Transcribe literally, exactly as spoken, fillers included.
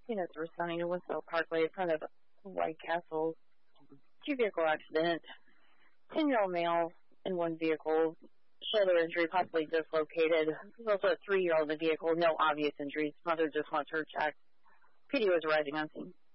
Units responding to Winslow Parkway in front of White Castle. Two-vehicle accident. ten-year-old male in one vehicle. Shoulder injury, possibly dislocated. There's also a three-year-old in the vehicle. No obvious injuries. Mother just wants her checked. P D was arriving on scene.